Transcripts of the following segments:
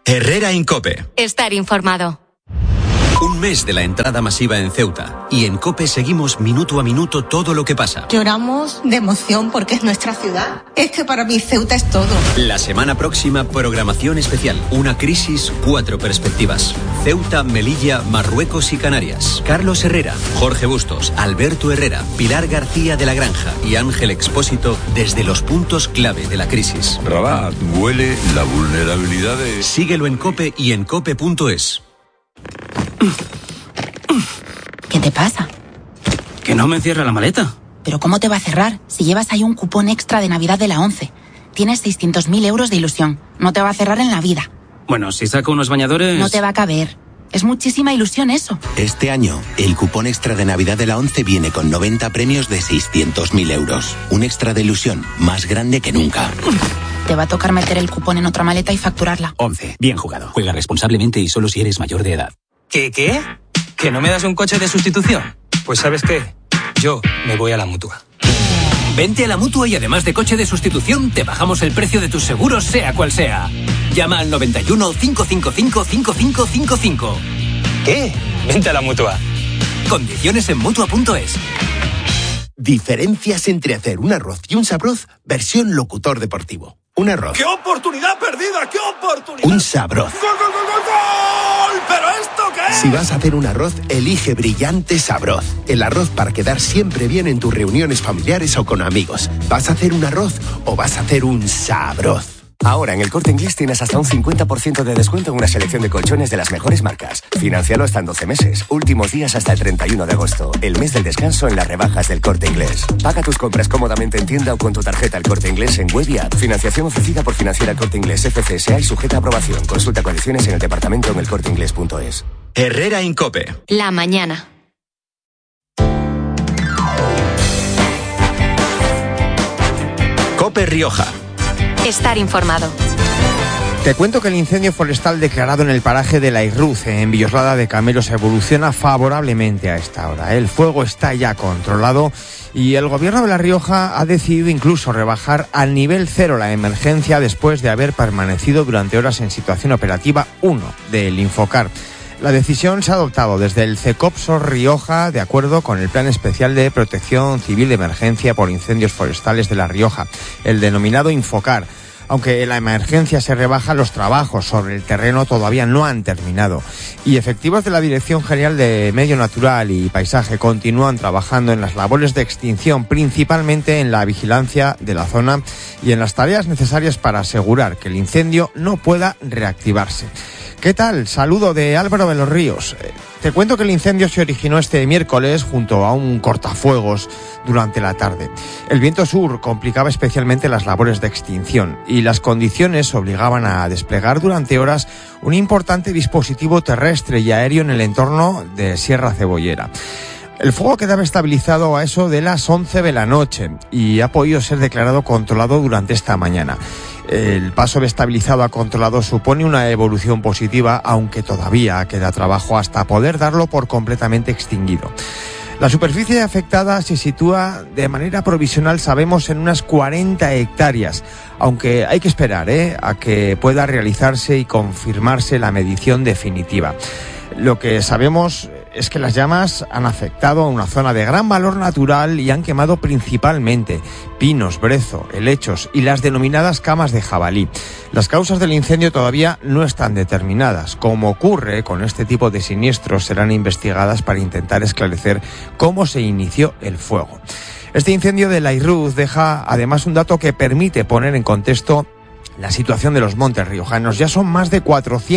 Herrera en COPE. Estar informado. Un mes de la entrada masiva en Ceuta. Y en COPE seguimos minuto a minuto todo lo que pasa. Lloramos de emoción porque es nuestra ciudad. Es que para mí Ceuta es todo. La semana próxima, programación especial. Una crisis, 4 perspectivas. Ceuta, Melilla, Marruecos y Canarias. Carlos Herrera, Jorge Bustos, Alberto Herrera, Pilar García de la Granja y Ángel Expósito desde los puntos clave de la crisis. Rabat, huele la vulnerabilidad de... Síguelo en COPE y en cope.es. ¿Qué te pasa? Que no me cierra la maleta. ¿Pero cómo te va a cerrar si llevas ahí un cupón extra de Navidad de la ONCE? Tienes 600.000 euros de ilusión. No te va a cerrar en la vida. Bueno, si saco unos bañadores... No te va a caber. Es muchísima ilusión eso. Este año, el cupón extra de Navidad de la ONCE viene con 90 premios de 600.000 euros. Un extra de ilusión más grande que nunca. Te va a tocar meter el cupón en otra maleta y facturarla. 11. Bien jugado. Juega responsablemente y solo si eres mayor de edad. ¿Qué? ¿Que no me das un coche de sustitución? Pues ¿sabes qué? Yo me voy a la Mutua. Vente a la Mutua y además de coche de sustitución, te bajamos el precio de tus seguros, sea cual sea. Llama al 91 555 5555. ¿Qué? Vente a la Mutua. Condiciones en Mutua.es. Diferencias entre hacer un arroz y un sabroz, versión locutor deportivo. Un arroz. ¡Qué oportunidad perdida! ¡Qué oportunidad! Un sabroz. ¡Gol, gol, gol, gol, gol! ¿Pero esto qué es? Si vas a hacer un arroz, elige Brillante Sabroz. El arroz para quedar siempre bien en tus reuniones familiares o con amigos. ¿Vas a hacer un arroz o vas a hacer un sabroz? Ahora en el Corte Inglés tienes hasta un 50% de descuento en una selección de colchones de las mejores marcas. Financialo hasta en 12 meses. Últimos días hasta el 31 de agosto. El mes del descanso en las rebajas del Corte Inglés. Paga tus compras cómodamente en tienda o con tu tarjeta El Corte Inglés en web y app. Financiación ofrecida por Financiera El Corte Inglés FCSA y sujeta a aprobación. Consulta condiciones en el departamento en elcorteinglés.es. Herrera en COPE. La mañana. COPE Rioja. Estar informado. Te cuento que el incendio forestal declarado en el paraje de La Irruz, en Villoslada de Camelos, evoluciona favorablemente a esta hora. El fuego está ya controlado y el gobierno de La Rioja ha decidido incluso rebajar al nivel 0 la emergencia después de haber permanecido durante horas en situación operativa 1 del Infocar. La decisión se ha adoptado desde el CECOPSO Rioja de acuerdo con el Plan Especial de Protección Civil de Emergencia por Incendios Forestales de La Rioja, el denominado Infocar. Aunque la emergencia se rebaja, los trabajos sobre el terreno todavía no han terminado. Y efectivos de la Dirección General de Medio Natural y Paisaje continúan trabajando en las labores de extinción, principalmente en la vigilancia de la zona y en las tareas necesarias para asegurar que el incendio no pueda reactivarse. ¿Qué tal? Saludo de Álvaro de los Ríos. Te cuento que el incendio se originó este miércoles junto a un cortafuegos durante la tarde. El viento sur complicaba especialmente las labores de extinción y las condiciones obligaban a desplegar durante horas un importante dispositivo terrestre y aéreo en el entorno de Sierra Cebollera. El fuego quedaba estabilizado a eso de las 11 de la noche y ha podido ser declarado controlado durante esta mañana. El paso de estabilizado a controlado supone una evolución positiva, aunque todavía queda trabajo hasta poder darlo por completamente extinguido. La superficie afectada se sitúa de manera provisional, sabemos, en unas 40 hectáreas, aunque hay que esperar a que pueda realizarse y confirmarse la medición definitiva. Lo que sabemos es que las llamas han afectado a una zona de gran valor natural y han quemado principalmente pinos, brezo, helechos y las denominadas camas de jabalí. Las causas del incendio todavía no están determinadas. Como ocurre con este tipo de siniestros, serán investigadas para intentar esclarecer cómo se inició el fuego. Este incendio de La Irruz deja además un dato que permite poner en contexto la situación de los montes riojanos. Ya son más de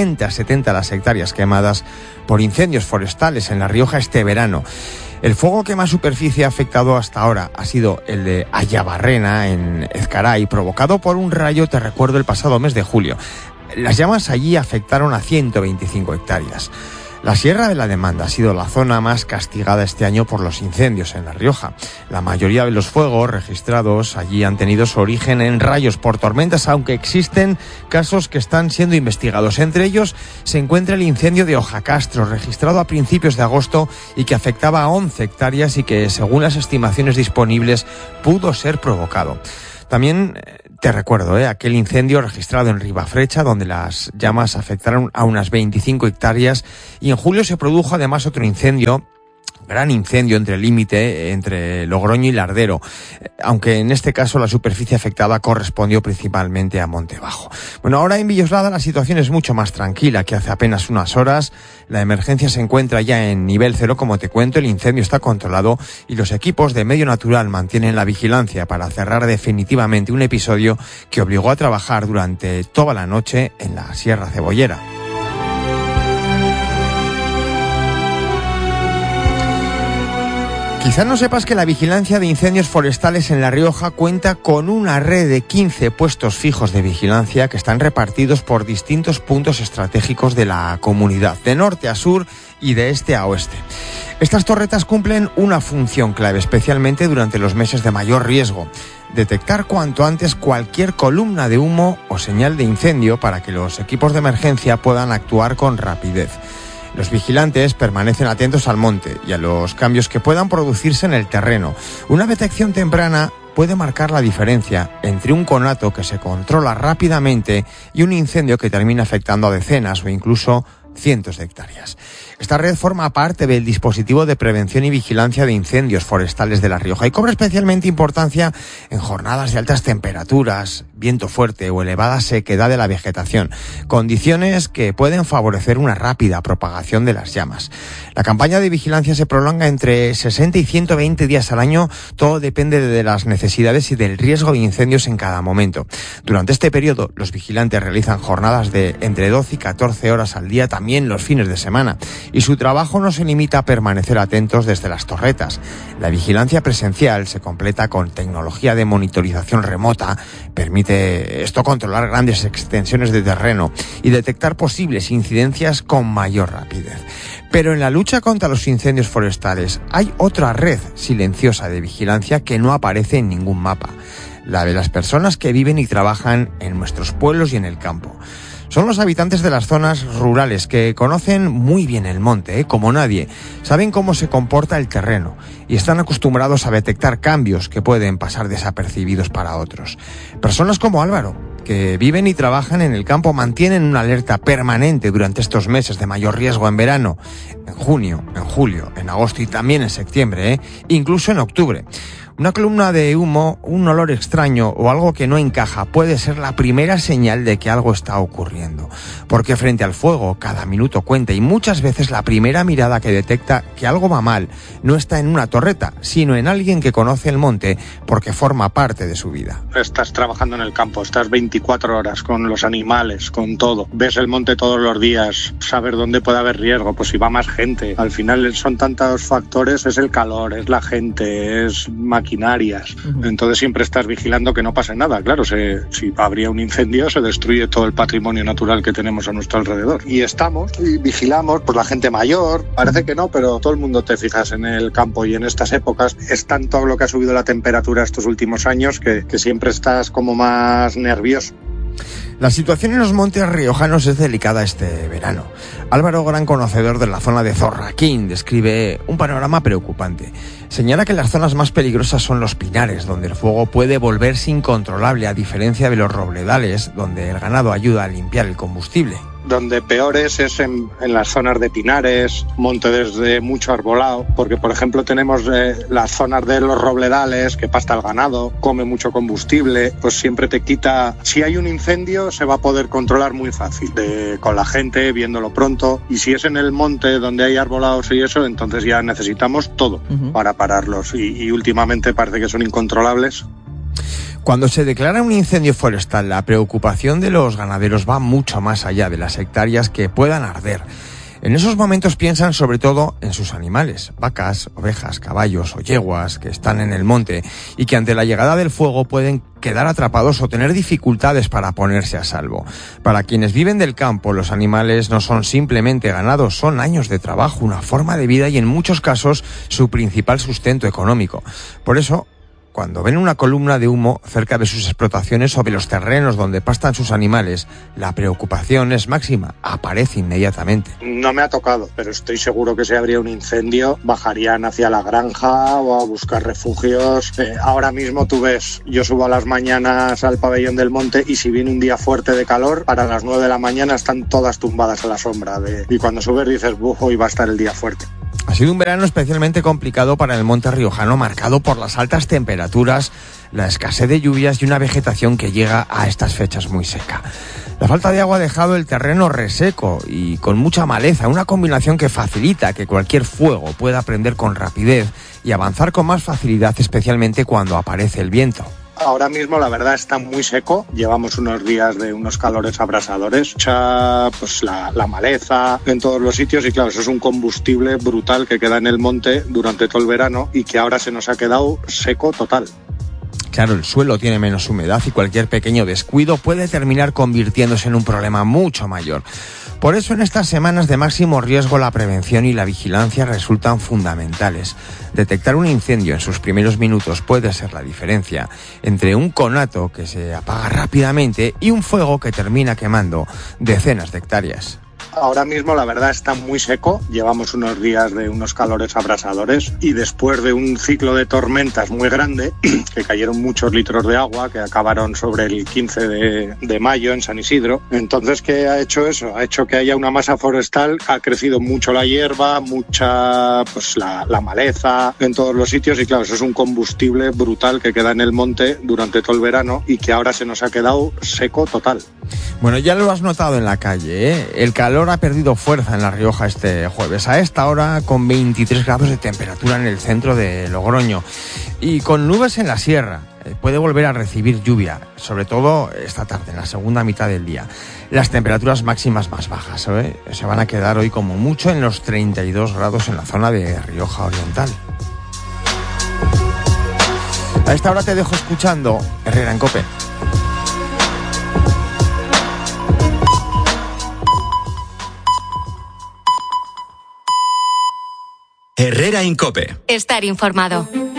470 las hectáreas quemadas por incendios forestales en La Rioja este verano. El fuego que más superficie ha afectado hasta ahora ha sido el de Ayabarrena, en Ezcaray, provocado por un rayo, te recuerdo, el pasado mes de julio. Las llamas allí afectaron a 125 hectáreas. La Sierra de la Demanda ha sido la zona más castigada este año por los incendios en La Rioja. La mayoría de los fuegos registrados allí han tenido su origen en rayos por tormentas, aunque existen casos que están siendo investigados. Entre ellos se encuentra el incendio de Ojacastro, registrado a principios de agosto y que afectaba a 11 hectáreas y que, según las estimaciones disponibles, pudo ser provocado. También te recuerdo aquel incendio registrado en Ribafrecha, donde las llamas afectaron a unas 25 hectáreas, y en julio se produjo además otro incendio, gran incendio entre Logroño y Lardero, aunque en este caso la superficie afectada correspondió principalmente a Montebajo. Bueno, ahora en Villoslada la situación es mucho más tranquila que hace apenas unas horas. La emergencia se encuentra ya en nivel 0, como te cuento, el incendio está controlado y los equipos de Medio Natural mantienen la vigilancia para cerrar definitivamente un episodio que obligó a trabajar durante toda la noche en la Sierra Cebollera. Quizás no sepas que la vigilancia de incendios forestales en La Rioja cuenta con una red de 15 puestos fijos de vigilancia que están repartidos por distintos puntos estratégicos de la comunidad, de norte a sur y de este a oeste. Estas torretas cumplen una función clave, especialmente durante los meses de mayor riesgo: detectar cuanto antes cualquier columna de humo o señal de incendio para que los equipos de emergencia puedan actuar con rapidez. Los vigilantes permanecen atentos al monte y a los cambios que puedan producirse en el terreno. Una detección temprana puede marcar la diferencia entre un conato que se controla rápidamente y un incendio que termina afectando a decenas o incluso cientos de hectáreas. Esta red forma parte del dispositivo de prevención y vigilancia de incendios forestales de La Rioja y cobra especialmente importancia en jornadas de altas temperaturas, viento fuerte o elevada sequedad de la vegetación, condiciones que pueden favorecer una rápida propagación de las llamas. La campaña de vigilancia se prolonga entre 60 y 120 días al año, todo depende de las necesidades y del riesgo de incendios en cada momento. Durante este periodo, los vigilantes realizan jornadas de entre 12 y 14 horas al día, también los fines de semana, y su trabajo no se limita a permanecer atentos desde las torretas. La vigilancia presencial se completa con tecnología de monitorización remota, permite esto controlar grandes extensiones de terreno y detectar posibles incidencias con mayor rapidez. Pero en la lucha contra los incendios forestales hay otra red silenciosa de vigilancia que no aparece en ningún mapa: la de las personas que viven y trabajan en nuestros pueblos y en el campo. Son los habitantes de las zonas rurales que conocen muy bien el monte, como nadie. Saben cómo se comporta el terreno y están acostumbrados a detectar cambios que pueden pasar desapercibidos para otros. Personas como Álvaro, que viven y trabajan en el campo, mantienen una alerta permanente durante estos meses de mayor riesgo en verano, en junio, en julio, en agosto y también en septiembre, incluso en octubre. Una columna de humo, un olor extraño o algo que no encaja puede ser la primera señal de que algo está ocurriendo. Porque frente al fuego, cada minuto cuenta y muchas veces la primera mirada que detecta que algo va mal no está en una torreta, sino en alguien que conoce el monte porque forma parte de su vida. Estás trabajando en el campo, estás 24 horas con los animales, con todo. Ves el monte todos los días, saber dónde puede haber riesgo, pues si va más gente. Al final son tantos factores, es el calor, es la gente, es maquinarias. Entonces siempre estás vigilando que no pase nada. Claro, si habría un incendio se destruye todo el patrimonio natural que tenemos a nuestro alrededor. Y estamos y vigilamos, pues la gente mayor, parece que no, pero todo el mundo, te fijas, en el campo y en estas épocas es tanto lo que ha subido la temperatura estos últimos años que siempre estás como más nervioso. La situación en los montes riojanos es delicada este verano. Álvaro, gran conocedor de la zona de Zorraquín, describe un panorama preocupante. Señala que las zonas más peligrosas son los pinares, donde el fuego puede volverse incontrolable, a diferencia de los robledales, donde el ganado ayuda a limpiar el combustible. Donde peores es en las zonas de pinares, montes de mucho arbolado, porque por ejemplo tenemos las zonas de los robledales que pasta el ganado, come mucho combustible, pues siempre te quita. Si hay un incendio se va a poder controlar muy fácil, con la gente viéndolo pronto, y si es en el monte donde hay arbolados y eso, entonces ya necesitamos todo para pararlos, y últimamente parece que son incontrolables. Cuando se declara un incendio forestal, la preocupación de los ganaderos va mucho más allá de las hectáreas que puedan arder. En esos momentos piensan sobre todo en sus animales, vacas, ovejas, caballos o yeguas que están en el monte y que ante la llegada del fuego pueden quedar atrapados o tener dificultades para ponerse a salvo. Para quienes viven del campo, los animales no son simplemente ganados, son años de trabajo, una forma de vida y en muchos casos su principal sustento económico. Por eso, cuando ven una columna de humo cerca de sus explotaciones o de los terrenos donde pastan sus animales, la preocupación es máxima, aparece inmediatamente. No me ha tocado, pero estoy seguro que si habría un incendio, bajarían hacia la granja o a buscar refugios. Ahora mismo tú ves, yo subo a las mañanas al pabellón del monte y si viene un día fuerte de calor, para las 9 de la mañana están todas tumbadas a la sombra. Y cuando subes dices, hoy va a estar el día fuerte. Ha sido un verano especialmente complicado para el monte riojano, marcado por las altas temperaturas, la escasez de lluvias y una vegetación que llega a estas fechas muy seca. La falta de agua ha dejado el terreno reseco y con mucha maleza, una combinación que facilita que cualquier fuego pueda prender con rapidez y avanzar con más facilidad, especialmente cuando aparece el viento. Ahora mismo la verdad está muy seco, llevamos unos días de unos calores abrasadores, pues la maleza en todos los sitios y claro, eso es un combustible brutal que queda en el monte durante todo el verano y que ahora se nos ha quedado seco total. Claro, el suelo tiene menos humedad y cualquier pequeño descuido puede terminar convirtiéndose en un problema mucho mayor. Por eso en estas semanas de máximo riesgo la prevención y la vigilancia resultan fundamentales. Detectar un incendio en sus primeros minutos puede ser la diferencia entre un conato que se apaga rápidamente y un fuego que termina quemando decenas de hectáreas. Ahora mismo la verdad está muy seco, llevamos unos días de unos calores abrasadores y después de un ciclo de tormentas muy grande, que cayeron muchos litros de agua, que acabaron sobre el 15 de mayo en San Isidro. Entonces, ¿qué ha hecho eso? Ha hecho que haya una masa forestal, ha crecido mucho la hierba, mucha pues la maleza en todos los sitios y claro, eso es un combustible brutal que queda en el monte durante todo el verano y que ahora se nos ha quedado seco total. Bueno, ya lo has notado en la calle, ¿eh? El calor ha perdido fuerza en La Rioja este jueves, a esta hora con 23 grados de temperatura en el centro de Logroño y con nubes en la sierra. Puede volver a recibir lluvia, sobre todo esta tarde, en la segunda mitad del día. Las temperaturas máximas más bajas, se van a quedar hoy como mucho en los 32 grados en la zona de Rioja Oriental. A esta hora te dejo escuchando Herrera en COPE. Herrera en COPE. Estar informado.